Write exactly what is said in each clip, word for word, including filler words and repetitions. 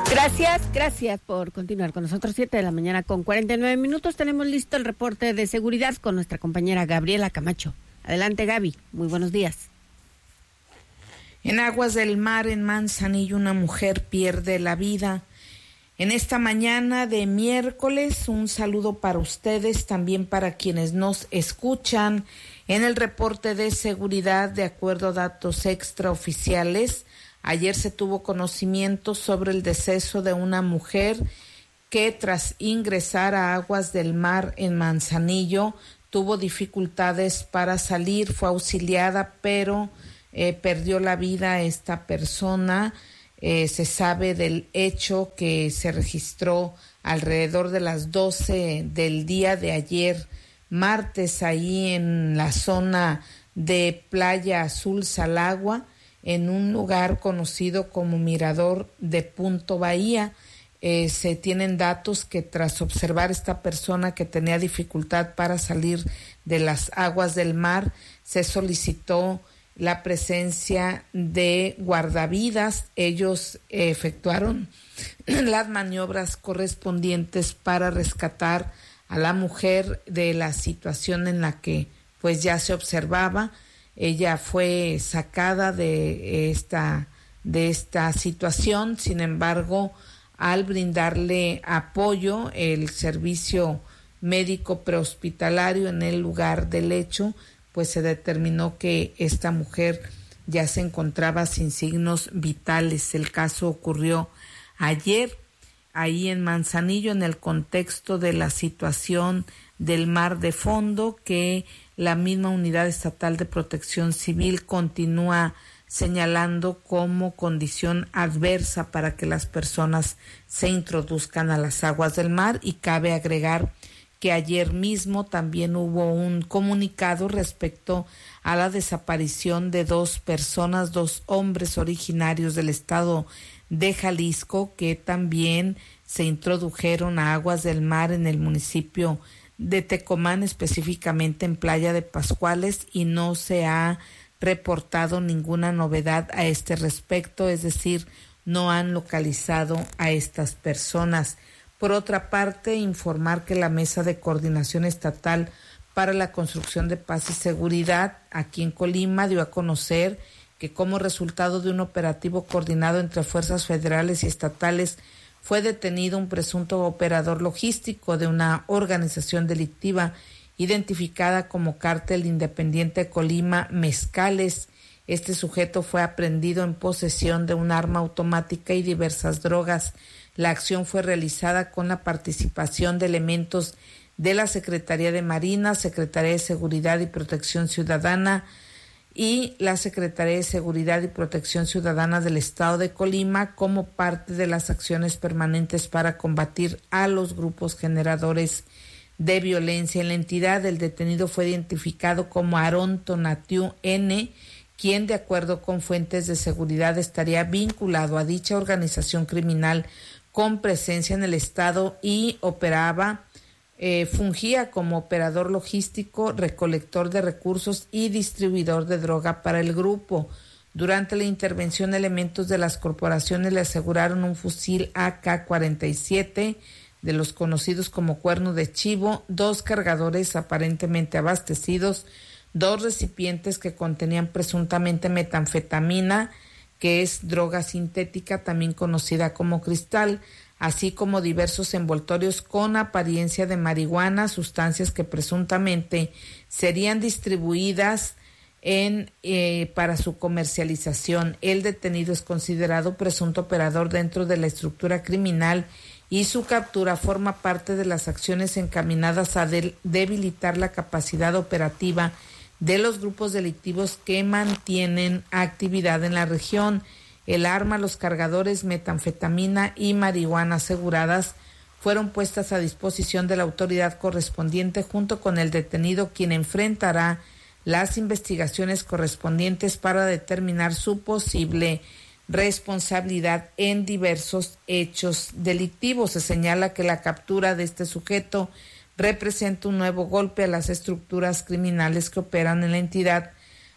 Gracias, gracias por continuar con nosotros. Siete de la mañana con cuarenta y nueve minutos. Tenemos listo el reporte de seguridad con nuestra compañera Gabriela Camacho. Adelante, Gaby. Muy buenos días. En aguas del mar, en Manzanillo, una mujer pierde la vida. En esta mañana de miércoles, un saludo para ustedes, también para quienes nos escuchan. En el reporte de seguridad, de acuerdo a datos extraoficiales, ayer se tuvo conocimiento sobre el deceso de una mujer que tras ingresar a aguas del mar en Manzanillo tuvo dificultades para salir, fue auxiliada, pero eh, perdió la vida esta persona. Eh, se sabe del hecho que se registró alrededor de las doce del día de ayer, martes, ahí en la zona de Playa Azul Salagua, en un lugar conocido como Mirador de Punto Bahía. Eh, se tienen datos que tras observar esta persona que tenía dificultad para salir de las aguas del mar, se solicitó la presencia de guardavidas. Ellos eh, efectuaron las maniobras correspondientes para rescatar a la mujer de la situación en la que pues ya se observaba. Ella fue sacada de esta, de esta situación. Sin embargo, al brindarle apoyo el servicio médico prehospitalario en el lugar del hecho, pues se determinó que esta mujer ya se encontraba sin signos vitales. El caso ocurrió ayer, ahí en Manzanillo, en el contexto de la situación del mar de fondo que la misma Unidad Estatal de Protección Civil continúa señalando como condición adversa para que las personas se introduzcan a las aguas del mar. Y cabe agregar que ayer mismo también hubo un comunicado respecto a la desaparición de dos personas, dos hombres originarios del estado de Jalisco, que también se introdujeron a aguas del mar en el municipio de Tecomán, específicamente en Playa de Pascuales, y no se ha reportado ninguna novedad a este respecto, es decir, no han localizado a estas personas. Por otra parte, informar que la Mesa de Coordinación Estatal para la Construcción de Paz y Seguridad aquí en Colima dio a conocer que como resultado de un operativo coordinado entre fuerzas federales y estatales fue detenido un presunto operador logístico de una organización delictiva identificada como Cártel Independiente Colima Mezcales. Este sujeto fue aprehendido en posesión de un arma automática y diversas drogas. La acción fue realizada con la participación de elementos de la Secretaría de Marina, Secretaría de Seguridad y Protección Ciudadana y la Secretaría de Seguridad y Protección Ciudadana del Estado de Colima como parte de las acciones permanentes para combatir a los grupos generadores de violencia. En la entidad, el detenido fue identificado como Aarón Tonatiu N., quien, de acuerdo con fuentes de seguridad, estaría vinculado a dicha organización criminal con presencia en el estado y operaba, eh, fungía como operador logístico, recolector de recursos y distribuidor de droga para el grupo. Durante la intervención, elementos de las corporaciones le aseguraron un fusil A K cuarenta y siete, de los conocidos como cuerno de chivo, dos cargadores aparentemente abastecidos, dos recipientes que contenían presuntamente metanfetamina, que es droga sintética también conocida como cristal, así como diversos envoltorios con apariencia de marihuana, sustancias que presuntamente serían distribuidas en eh, para su comercialización. El detenido es considerado presunto operador dentro de la estructura criminal y su captura forma parte de las acciones encaminadas a de- debilitar la capacidad operativa de los grupos delictivos que mantienen actividad en la región. El arma, los cargadores, metanfetamina y marihuana aseguradas fueron puestas a disposición de la autoridad correspondiente junto con el detenido, quien enfrentará las investigaciones correspondientes para determinar su posible responsabilidad en diversos hechos delictivos. Se señala que la captura de este sujeto representa un nuevo golpe a las estructuras criminales que operan en la entidad,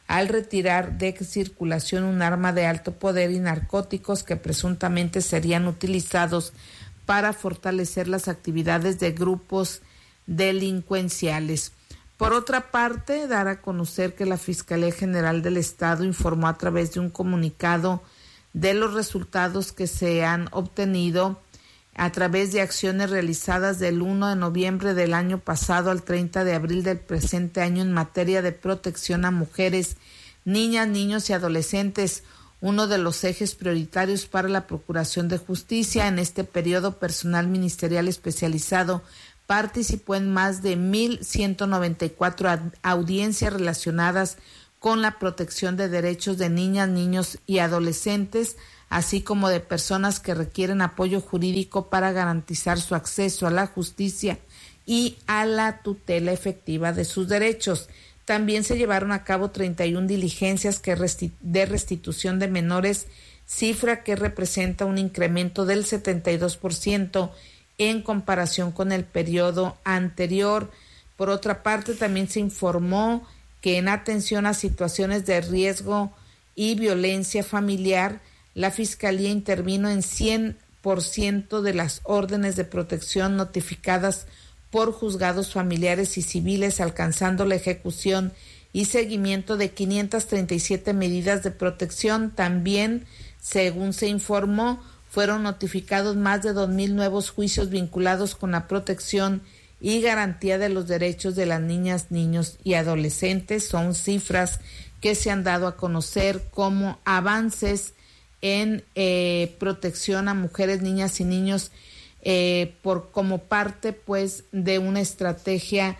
al retirar de circulación un arma de alto poder y narcóticos que presuntamente serían utilizados para fortalecer las actividades de grupos delincuenciales. Por otra parte, dar a conocer que la Fiscalía General del Estado informó a través de un comunicado de los resultados que se han obtenido a través de acciones realizadas del uno de noviembre del año pasado al treinta de abril del presente año en materia de protección a mujeres, niñas, niños y adolescentes, uno de los ejes prioritarios para la Procuración de Justicia. En este periodo, personal ministerial especializado participó en más de mil ciento noventa y cuatro audiencias relacionadas con la protección de derechos de niñas, niños y adolescentes, así como de personas que requieren apoyo jurídico para garantizar su acceso a la justicia y a la tutela efectiva de sus derechos. También se llevaron a cabo treinta y una diligencias que resti- de restitución de menores, cifra que representa un incremento del setenta y dos por ciento en comparación con el periodo anterior. Por otra parte, también se informó que en atención a situaciones de riesgo y violencia familiar, la Fiscalía intervino en cien por ciento de las órdenes de protección notificadas por juzgados familiares y civiles, alcanzando la ejecución y seguimiento de quinientas treinta y siete medidas de protección. También, según se informó, fueron notificados más de dos mil nuevos juicios vinculados con la protección y garantía de los derechos de las niñas, niños y adolescentes. Son cifras que se han dado a conocer como avances en eh, protección a mujeres, niñas y niños eh, por como parte pues de una estrategia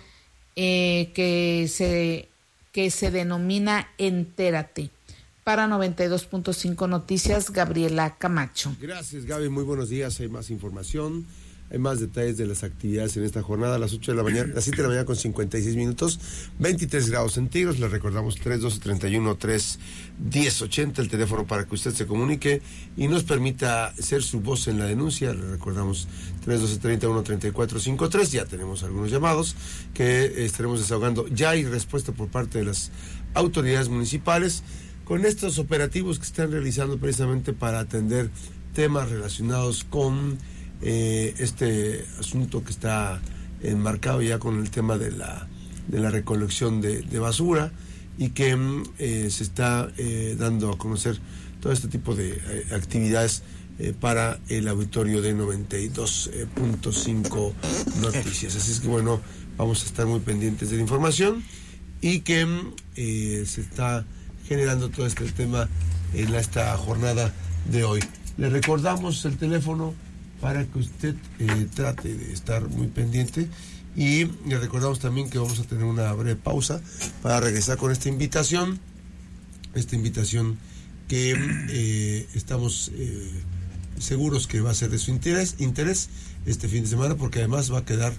eh, que se que se denomina Entérate. Para noventa y dos punto cinco Noticias, Gabriela Camacho. Gracias, Gaby, muy buenos días. Hay más información, hay más detalles de las actividades en esta jornada. A las ocho de la mañana, las siete de la mañana con cincuenta y seis minutos, veintitrés grados centígrados. Les recordamos tres doce treinta y uno tres diez ochenta, el teléfono para que usted se comunique y nos permita ser su voz en la denuncia. Le recordamos tres doce treinta y uno treinta y cuatro cincuenta y tres. Ya tenemos algunos llamados que estaremos desahogando. Ya hay respuesta por parte de las autoridades municipales con estos operativos que están realizando precisamente para atender temas relacionados con eh, este asunto que está enmarcado ya con el tema de la de la recolección de, de basura y que eh, se está eh, dando a conocer todo este tipo de eh, actividades eh, para el auditorio de noventa y dos punto cinco Noticias. Así es que bueno, vamos a estar muy pendientes de la información y que eh, se está generando todo este tema en esta jornada de hoy. Le recordamos el teléfono para que usted eh, trate de estar muy pendiente y le recordamos también que vamos a tener una breve pausa para regresar con esta invitación, esta invitación que eh, estamos eh, seguros que va a ser de su interés, interés este fin de semana, porque además va a quedar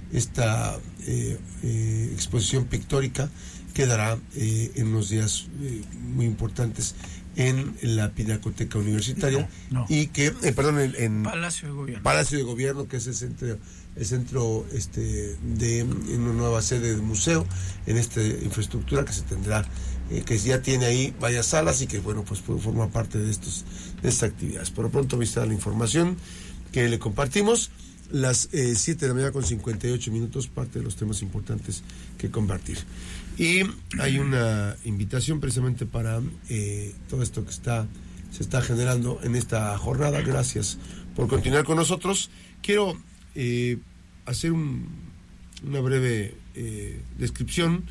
esta eh, eh, exposición pictórica, quedará eh, en unos días eh, muy importantes en la Pinacoteca Universitaria no, no. y que, eh, perdón, en, en Palacio de Gobierno. Palacio de Gobierno, que es el centro, el centro este, de en una nueva sede del museo, en esta infraestructura que se tendrá, eh, que ya tiene ahí varias salas y que, bueno, pues forma parte de estos de estas actividades. Por lo pronto, vista la información que le compartimos. Las eh, siete de la mañana con cincuenta y ocho minutos, parte de los temas importantes que compartir. Y hay una invitación precisamente para eh, todo esto que está se está generando en esta jornada. Gracias por continuar con nosotros. Quiero eh, hacer un, una breve eh, descripción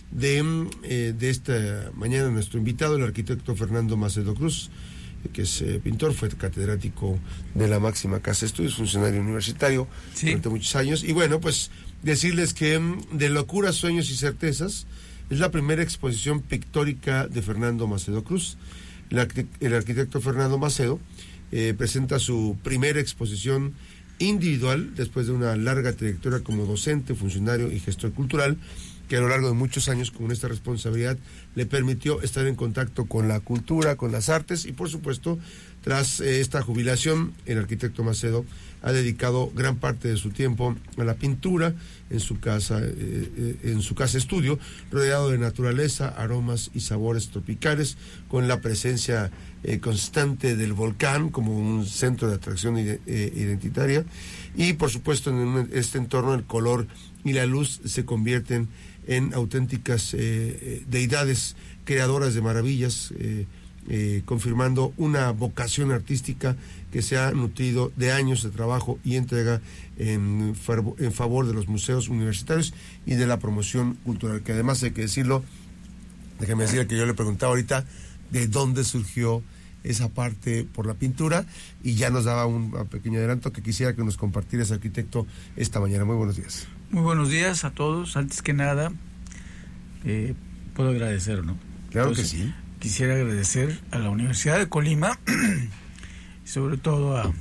de, eh, de esta mañana. Nuestro invitado, el arquitecto Fernando Macedo Cruz, que es eh, pintor, fue catedrático de la máxima casa de estudios, funcionario universitario sí. durante muchos años. Y bueno, pues decirles que de locuras, sueños y certezas es la primera exposición pictórica de Fernando Macedo Cruz. El, arquitect- el arquitecto Fernando Macedo eh, presenta su primera exposición individual después de una larga trayectoria como docente, funcionario y gestor cultural, que a lo largo de muchos años con esta responsabilidad le permitió estar en contacto con la cultura, con las artes y por supuesto Tras eh, esta jubilación, el arquitecto Macedo ha dedicado gran parte de su tiempo a la pintura en su casa, eh, eh, en su casa estudio, rodeado de naturaleza, aromas y sabores tropicales, con la presencia eh, constante del volcán como un centro de atracción ide- eh, identitaria, y por supuesto en un, este entorno el color y la luz se convierten en auténticas eh, deidades creadoras de maravillas, eh, eh, confirmando una vocación artística que se ha nutrido de años de trabajo y entrega en, fervo, en favor de los museos universitarios y de la promoción cultural, que además hay que decirlo, déjeme decir que yo le preguntaba ahorita de dónde surgió esa parte por la pintura, y ya nos daba un, un pequeño adelanto que quisiera que nos compartieras, arquitecto, esta mañana. Muy buenos días. Muy buenos días a todos. Antes que nada, eh, puedo agradecer, ¿no? Claro Entonces, que sí. Quisiera agradecer a la Universidad de Colima, y sobre todo a,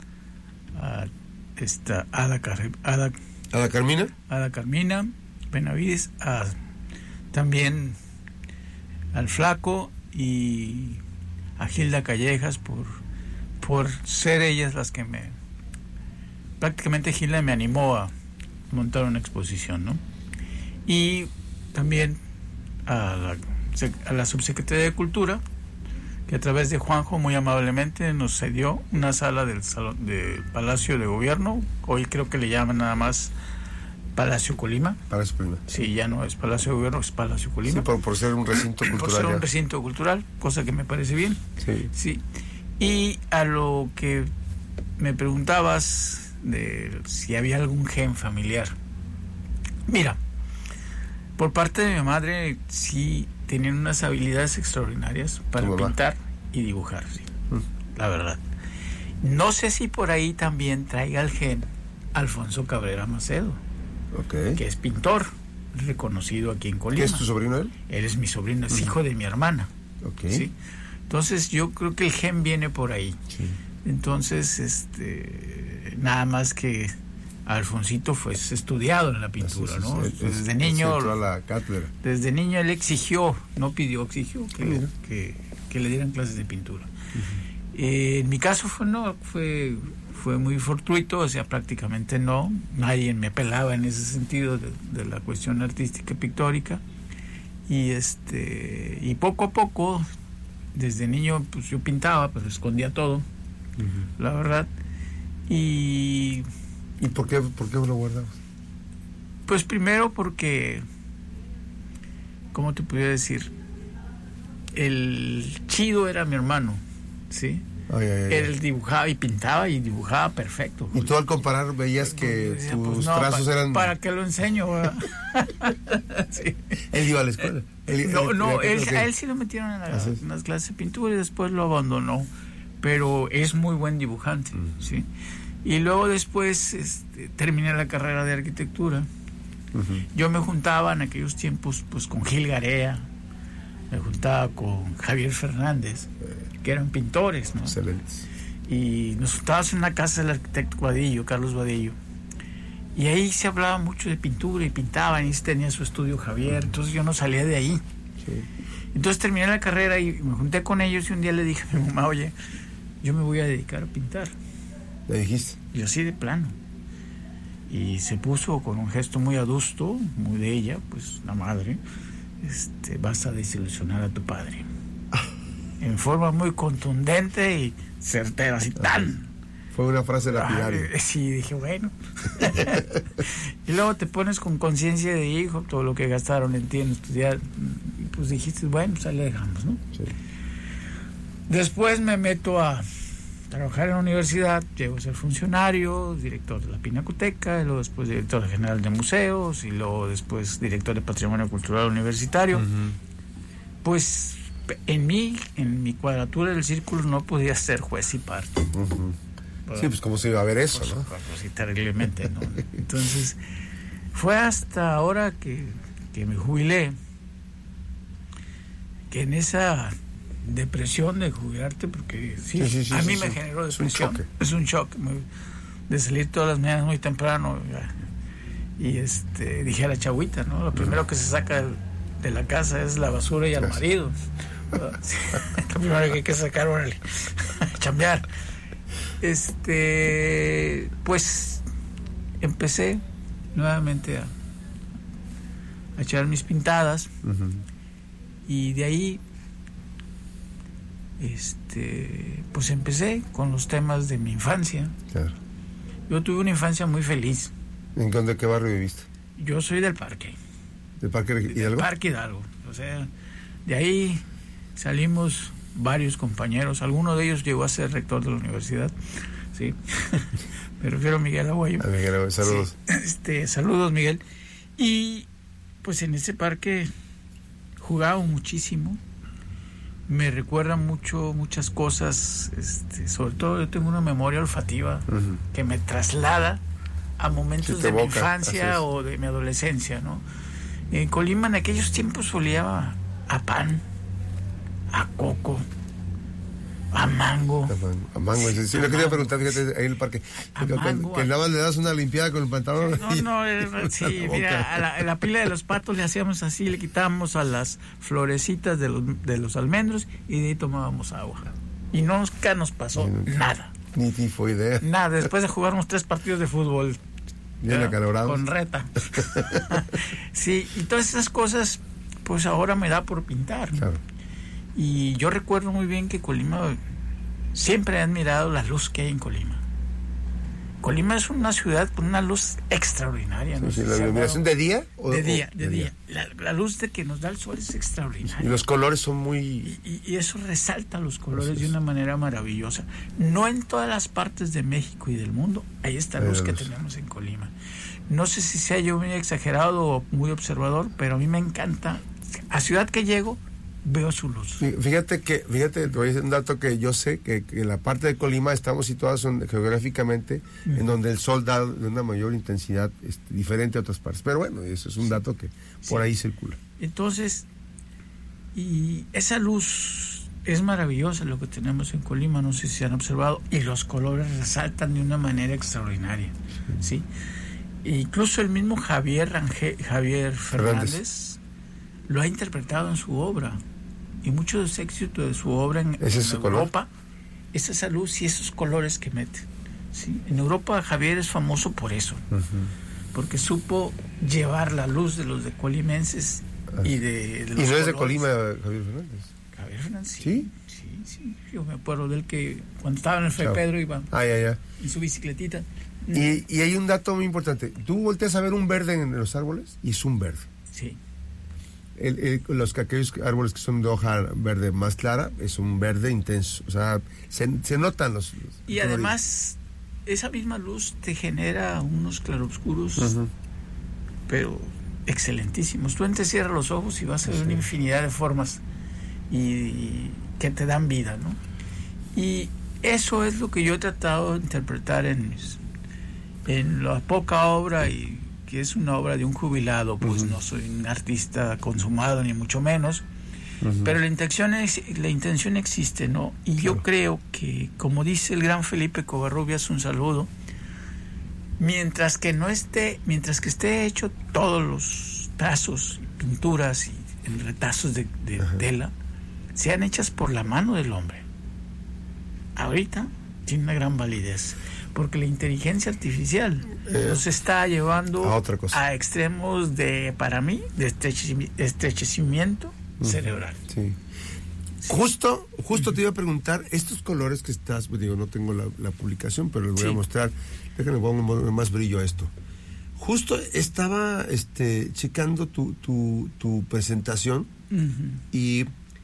a esta Ada, Car- Ada, ¿Ada Carmina? Ada Carmina Benavides, a, también al Flaco y a Gilda Callejas por, por ser ellas las que me... Prácticamente Gilda me animó a montar una exposición, ¿no? Y también a la, a la subsecretaría de Cultura, que a través de Juanjo muy amablemente nos cedió una sala del salón del Palacio de Gobierno. Hoy creo que le llaman nada más Palacio Colima. Palacio Colima. Sí, ya no es Palacio de Gobierno, es Palacio Colima. Sí, por, por ser un recinto cultural. Por ser un ya. recinto cultural, cosa que me parece bien. Sí. Sí. Y a lo que me preguntabas de si había algún gen familiar. Mira, por parte de mi madre sí tenían unas habilidades extraordinarias para pintar y dibujar, sí, mm. la verdad. No sé si por ahí también traiga el gen Alfonso Cabrera Macedo, okay. que es pintor reconocido aquí en Colima. ¿Qué es tu sobrino él? Él es mi sobrino, es uh-huh. hijo de mi hermana. Okay. ¿Sí? Entonces yo creo que el gen viene por ahí. Sí. Entonces, este, nada más que Alfonsito fue estudiado en la pintura, es, ¿no? Es, es, desde niño, a la cátedra. Desde niño él exigió, no pidió, exigió que, que, que le dieran clases de pintura. Uh-huh. Eh, en mi caso fue no, fue fue muy fortuito, o sea, prácticamente no, nadie me pelaba en ese sentido de, de la cuestión artística y pictórica, y este y poco a poco, desde niño, pues yo pintaba, pues escondía todo, uh-huh. la verdad, y ¿Y por qué, por qué lo guardabas? Pues primero porque, ¿cómo te podría decir? El chido era mi hermano, ¿sí? Ay, ay, ay. Él dibujaba y pintaba y dibujaba perfecto. ¿Y tú al comparar veías que decía, tus pues no, trazos pa, eran...? ¿Para qué lo enseño? Sí. Él iba a la escuela. Él, no, él, no, él, él, a él sí lo metieron en, la, en las clases de pintura y después lo abandonó. Pero es muy buen dibujante, mm. ¿sí? Y luego después este, terminé la carrera de arquitectura. Uh-huh. Yo me juntaba en aquellos tiempos pues con Gil Garea, me juntaba con Javier Fernández, eh, que eran pintores, ¿no? Excelentes. Y nos juntábamos en una casa del arquitecto Vadillo, Carlos Vadillo. Y ahí se hablaba mucho de pintura y pintaban, y tenía su estudio Javier, uh-huh. entonces yo no salía de ahí. Sí. Entonces terminé la carrera y me junté con ellos y un día le dije a mi mamá, oye, yo me voy a dedicar a pintar. ¿Le dijiste? Y así de plano. Y se puso con un gesto muy adusto, muy de ella, pues la madre, este, vas a desilusionar a tu padre. En forma muy contundente y certera, así tan. Fue una frase lapidaria. Ah, sí, dije, bueno. Y luego te pones con conciencia de hijo, todo lo que gastaron en ti en estudiar, y pues dijiste, bueno, pues ahí le dejamos, ¿no? Sí. Después me meto a trabajar en la universidad, llego a ser funcionario, director de la Pinacoteca, y luego después director general de museos, y luego después director de Patrimonio Cultural Universitario. Uh-huh. Pues en mí, en mi cuadratura del círculo, no podía ser juez y parte. Uh-huh. Sí, pues cómo se iba a ver eso, pues, ¿no? Pues sí, terriblemente, ¿no? Entonces, fue hasta ahora que, que me jubilé, que en esa depresión de jubilarte, porque sí, sí, sí, sí a mí sí, me sí. generó depresión. Es un choque. Es un choque muy, de salir todas las mañanas muy temprano y este dije a la chagüita, ¿no? Lo primero que se saca de, de la casa es la basura y al marido. Lo primero que hay que sacar, órale, chambear. Este, pues empecé nuevamente a, a echar mis pintadas. Uh-huh. Y de ahí este pues empecé con los temas de mi infancia. Claro. Yo tuve una infancia muy feliz. ¿En dónde, qué barrio viviste? Yo soy del Parque. ¿Del Parque Hidalgo? Del Parque Hidalgo. O sea, de ahí salimos varios compañeros. Alguno de ellos llegó a ser rector de la universidad. Sí. Me refiero a Miguel Aguayo. A Miguel Aguayo, saludos. Sí. Este, saludos, Miguel. Y pues en ese parque jugaba muchísimo. Me recuerda mucho, muchas cosas, este, sobre todo yo tengo una memoria olfativa uh-huh. que me traslada a momentos de mi infancia o de mi adolescencia, ¿no? En Colima en aquellos tiempos olía a pan, a coco, a mango. A mango, a mango. Sí, sí, lo quería preguntar, fíjate, ahí en el parque. A que mango, que nada más le das una limpiada con el pantalón. No, no, eh, sí, mira, a la, a la pila de los patos le hacíamos así, le quitábamos a las florecitas de los, de los almendros y de ahí tomábamos agua. Y nunca nos pasó sí, nada. Ni tifoidea. Nada, después de jugar unos tres partidos de fútbol. Bien acalorados. Con reta. Sí, y todas esas cosas, pues ahora me da por pintar. Claro. Y yo recuerdo muy bien que Colima, siempre he admirado la luz que hay en Colima. Colima es una ciudad con una luz extraordinaria. ¿No? Sí, sí, ¿la iluminación de día? O, de día, o, de, de día. día. La, la luz de que nos da el sol es extraordinaria. Y los colores son muy... Y, y, y eso resalta los colores de una manera maravillosa. No en todas las partes de México y del mundo hay esta luz que tenemos en Colima. No sé si sea yo muy exagerado o muy observador, pero a mí me encanta. A ciudad que llego, veo su luz. Fíjate que, fíjate, te voy a decir un dato que yo sé, que, que en la parte de Colima estamos situados en, geográficamente mm. en donde el sol da de una mayor intensidad este, diferente a otras partes. Pero bueno, eso es un dato que por sí. ahí circula. Entonces, y esa luz es maravillosa lo que tenemos en Colima, no sé si se han observado, y los colores resaltan de una manera extraordinaria, ¿sí? ¿sí? E incluso el mismo Javier, Rangel, Javier Fernández, Fernández lo ha interpretado en su obra. Y mucho de ese éxito de su obra en, ¿Es en Europa color? Es esa luz y esos colores que mete. ¿sí? En Europa Javier es famoso por eso, uh-huh. porque supo llevar la luz de los de colimenses uh-huh. y de, de los ¿Y no colores. Es de Colima Javier Fernández? Javier Fernández, sí. ¿Sí? Sí, sí. Yo me acuerdo de él que cuando estaba en el Fray Pedro iba ah, ya, ya. en su bicicletita. Y, y hay un dato muy importante. Tú volteas a ver un verde en los árboles y es un verde. Sí. El, el, los aquellos árboles que son de hoja verde más clara es un verde intenso, o sea, se, se notan los, los y coloridos. Además esa misma luz te genera unos claroscuros uh-huh. pero excelentísimos. Tú te cierras los ojos y vas a ver sí. una infinidad de formas y, y que te dan vida, ¿no? Y eso es lo que yo he tratado de interpretar en mis, en la poca obra y que es una obra de un jubilado, pues uh-huh. no soy un artista consumado ni mucho menos, uh-huh. pero la intención es, la intención existe, ¿no? Y claro. yo creo que, como dice el gran Felipe Covarrubias, un saludo, mientras que no esté, mientras que esté hecho todos los trazos, pinturas y retazos de, de uh-huh. tela, sean hechas por la mano del hombre. Ahorita tiene una gran validez. Porque la inteligencia artificial eh, nos está llevando a, otra cosa. a extremos de, para mí, de estrechecimiento, estrechecimiento uh-huh. cerebral. Sí. Sí. Justo, justo uh-huh. te iba a preguntar, estos colores que estás, pues digo, no tengo la, la publicación, pero les voy sí. a mostrar, déjame poner más brillo a esto. Justo estaba este, checando tu, tu, tu presentación uh-huh. y,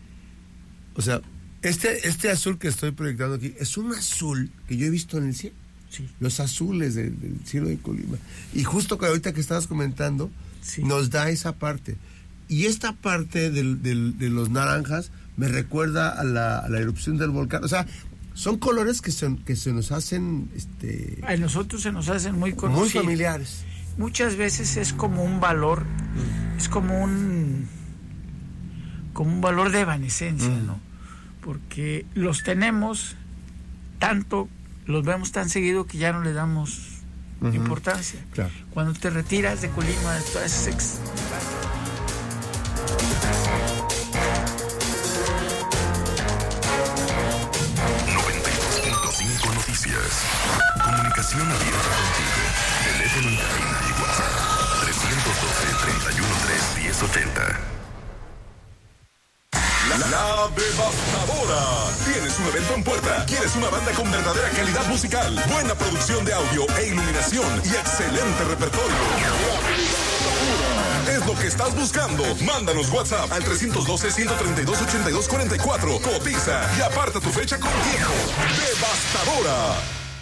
o sea, este, este azul que estoy proyectando aquí es un azul que yo he visto en el cielo. Sí. Los azules del, del cielo de Colima. Y justo que ahorita que estabas comentando, sí. nos da esa parte. Y esta parte del, del, de los naranjas me recuerda a la, a la erupción del volcán. O sea, son colores que, son, que se nos hacen... Este, a nosotros se nos hacen muy conocidos. Muy familiares. Muchas veces es como un valor, es como un, como un valor de evanescencia, mm. ¿no? Porque los tenemos tanto... los vemos tan seguido que ya no le damos uh-huh. importancia. Claro. Cuando te retiras de Colima, de todas esas ex... noticias. Comunicación abierta contigo. Teléfono en cabina y WhatsApp. trescientos doce, treinta y uno, tres, diez ochenta. La, la Devastadora. Tienes un evento en puerta. ¿Quieres una banda con verdadera calidad musical, buena producción de audio e iluminación y excelente repertorio? Es lo que estás buscando. Mándanos WhatsApp al trescientos doce, ciento treinta y dos, ochenta y dos cuarenta y cuatro. Cotiza y aparta tu fecha con tiempo. Devastadora.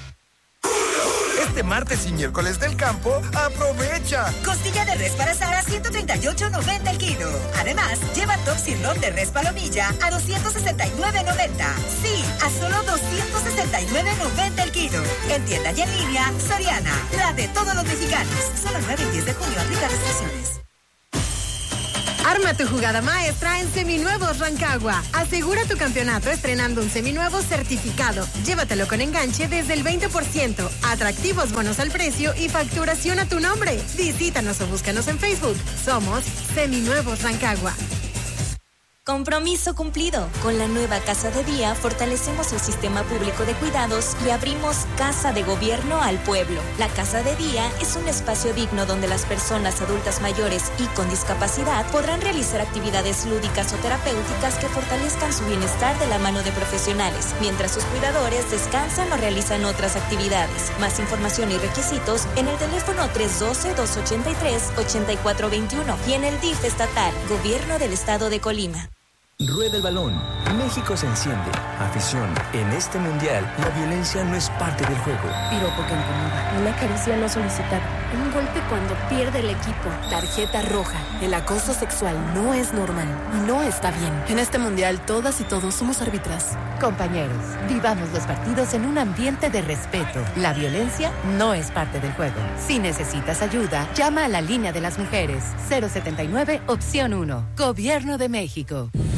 Este martes y miércoles del campo, aprovecha. Costilla de res para asar a ciento treinta y ocho noventa el kilo. Además, lleva top sirloin de res palomilla a doscientos sesenta y nueve noventa. Sí, a solo doscientos sesenta y nueve noventa el kilo. En tienda y en línea, Soriana, la de todos los mexicanos. Solo el nueve y diez de junio aplica restricciones. Arma tu jugada maestra en Seminuevos Rancagua. Asegura tu campeonato estrenando un seminuevo certificado. Llévatelo con enganche desde el veinte por ciento. Atractivos bonos al precio y facturación a tu nombre. Visítanos o búscanos en Facebook. Somos Seminuevos Rancagua. Compromiso cumplido. Con la nueva Casa de Día fortalecemos el sistema público de cuidados y abrimos Casa de Gobierno al pueblo. La Casa de Día es un espacio digno donde las personas adultas mayores y con discapacidad podrán realizar actividades lúdicas o terapéuticas que fortalezcan su bienestar de la mano de profesionales, mientras sus cuidadores descansan o realizan otras actividades. Más información y requisitos en el teléfono tres uno dos, dos ocho tres, ocho cuatro dos uno y en el D I F estatal, Gobierno del Estado de Colima. Rueda el balón. México se enciende. Afición. En este mundial, la violencia no es parte del juego. Piropo que incomoda. Una caricia no solicitada. Un golpe cuando pierde el equipo. Tarjeta roja. El acoso sexual no es normal y no está bien. En este mundial, todas y todos somos árbitras. Compañeros, vivamos los partidos en un ambiente de respeto. La violencia no es parte del juego. Si necesitas ayuda, llama a la línea de las mujeres. cero setenta y nueve, opción uno. Gobierno de México.